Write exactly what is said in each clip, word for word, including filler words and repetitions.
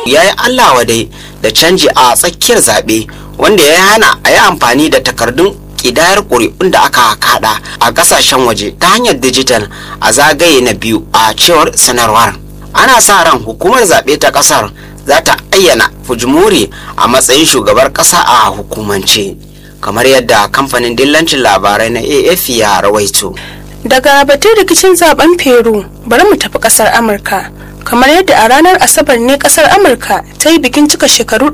ya yi Allah wadai da canji a tsakiyar zaɓe wanda ya hana a yi amfani da takardun ƙidayar ƙuri'un da aka kaɗa a ƙasashen waje ta hanyar dijital a zagaye na biyu a cewar sanarwar. Ana sa ran hukumar zaɓe ta ƙasar za ta ayyana Fujimori a matsayin shugabar ƙasa a hukumance, kamar yadda kamfanin dillancin labarai na A F P ya rawaito. Daga batun rikicin zaben Peru, bari mu tafi ƙasar Amurka. Kamar yadda a ranar Asabar ne ƙasar Amurka ta yi bikin cika shekaru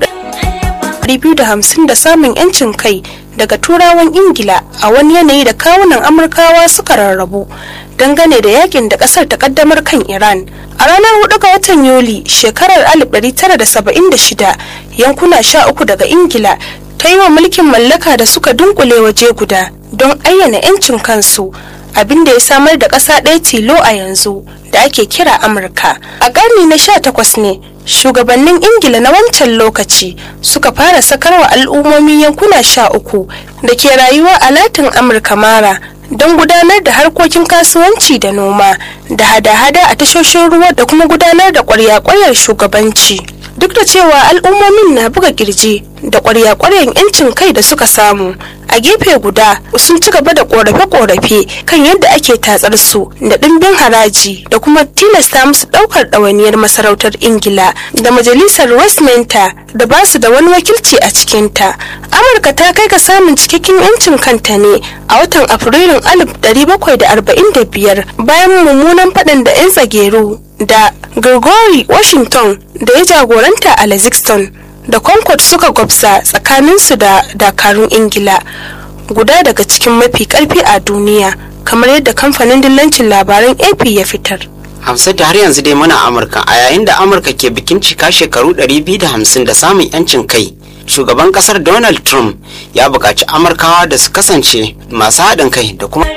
ɗari biyu da hamsin da samun 'yancin kai daga turawan Ingila a wani yanayi da kawunan Amurkawa suka rarrabu dangane da yakin da ƙasar ta ƙaddamar kan Iran. A ranar hudu ga watan Yuli shekarar alif ɗari tara da saba'in da shida, yankuna sha uku daga Ingila ta yi wa mulkin mallaka da suka dunkule waje guda don ayyana 'yancin kansu, abin da ya samar da ƙasa ɗaya tilo a yanzu da ake kira Amurka. A ƙarni na sha takwas ne shugabannin Ingila na wancan lokaci suka fara sakarwa al'ummomin yankuna sha uku da ke rayuwa a Latin Amurka mara don gudanar da harkokin kasuwanci da noma da hada-hada a tashoshin ruwa da kuma gudanar da ƙwarya-ƙwaryar shugabanci. Duk da cewa al'ummomin na buga kirji da ƙwarya-ƙwaryan 'yancin kai da suka samu, a gefe guda sun ci gaba da ƙorafe-ƙorafe kan yadda ake tatsar su da ɗimbin haraji da kuma tilasta musu ɗaukar ɗawainiyar masarautar Ingila da majalisar Westminster da ba su da wani wakilci a cikinta. Amurka ta kai ga samun cikakken 'yancin kanta ne a watan Afrilun alif ɗari bakwai da arba'in da biyar bayan mummunan faɗan da 'yan tsageru da Gregory Washington da ya jagoranta a Lexington da Concord suka gwabza tsakaninsu da dakarun Ingila, guda daga cikin mafi karfi a duniya, kamar yadda kamfanin dillancin labaran A P ya fitar. Hamsatu, har yanzu dai muna Amurka a yayin da Amurka ke bikin cika shekaru ɗari biyu da hamsin da samun 'yancin kai. Shugaban kasar Donald Trump ya buƙaci Amurkawa da su kasance masu haɗin kai da kuma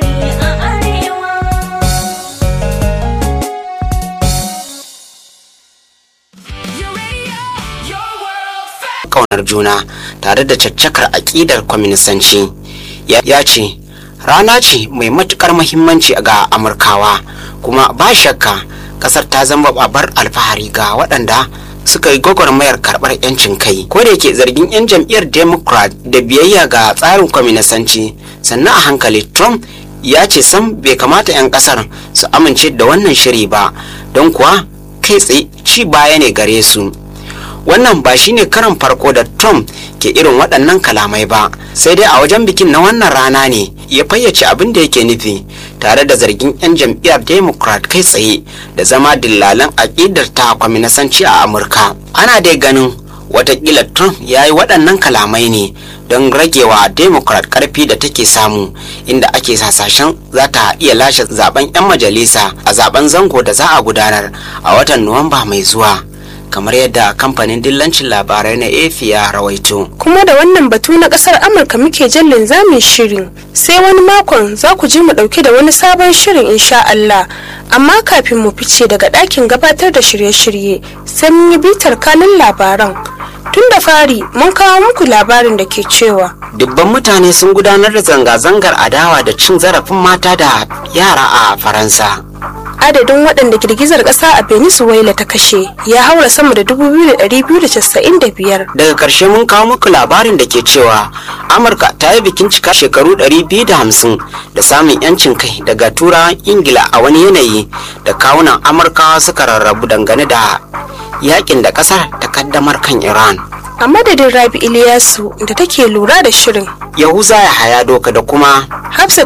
kaunar juna tare da caccakar aƙidar kwaminisanci. Ya ce rana ce mai matukar muhimmanci ga Amurkawa, kuma ba shakka kasar ta zama babar alfahari ga waɗanda suka yi gwagwarmayar karɓar 'yancin kai. Ko da yake zargin 'yan jam'iyyar Democrat da biyayya ga tsarin kwaminisanci, sannan a hankali Trump ya ce sam bai kamata 'yan kasar su amince da wannan shiri ba, don kuwa kai tsaye ci baya ne gare su. Wannan ba shine karan farko da Trump ke irin waɗannan kalamai ba, sai dai a wajen bikin na wannan rana ne ya fayyace abin da yake nufi, tare da zargin 'yan jam'iyyar Democrat kai tsaye da zama dillalan aƙidar ta kwaminisanci a Amurka. Ana dai ganin watakila Trump ya yi waɗannan kalamai ne don ragewa Democrat ƙarfi da take samu, inda ake hasashen za ta iya lashe zaben 'yan majalisa a zaben zango da za a gudanar a watan Nuwamba mai zuwa, kamar yadda kamfanin dillancin labarai na A F P ya rawaito. Kuma da wannan batu na kasar Amurka muke jallin zamin shirin, sai wani makon za ku ji mu dauke da wani sabon shirin insha Allah. Amma kafin mu fice daga ɗakin gabatar da shirye-shirye, sai mun yi bitar kanun labaran. Tun da fari mun kawo muku labarin da ke cewa dubban mutane sun gudanar da zanga-zangar adawa da cin zarafin mata da yara a Faransa. Adadin waɗanda girgizar ƙasa a Venezuela ta kashe ya haura sama da dubu biyu da ɗari biyu da casa'in da biyar. Daga ƙarshe mun kawo muku labarin da ke cewa Amurka ta yi bikin cika shekaru ɗari biyu da hamsin da samun 'yancin kai daga turawan Ingila a wani yanayi da kawunan Amurkawa suka rarrabu dangane da yakin da ƙasar ta kaddamar kan Iran. A madadin Rabi Iliyasu da take lura da shirin, Yahuza Yahaya Doka da kuma Hafsat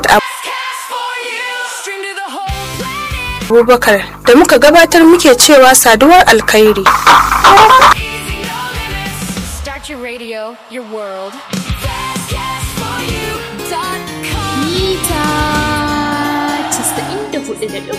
Abubakar da muka gabatar muke cewa saduwar alkhairi. Start your radio, your world. Mita casa'in da hudu da